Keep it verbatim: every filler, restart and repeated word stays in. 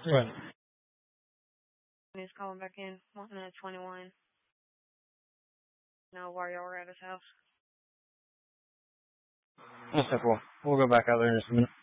Right. He's calling back in, wanting a twenty-one. Know where y'all were at his house. Yes, we'll, we'll go back out there in just a minute.